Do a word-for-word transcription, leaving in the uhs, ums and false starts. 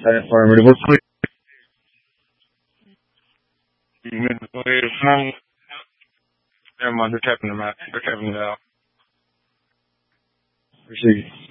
silent farmer. We're playing. Never mind, they're tapping them out. They're tapping it out. Proceed.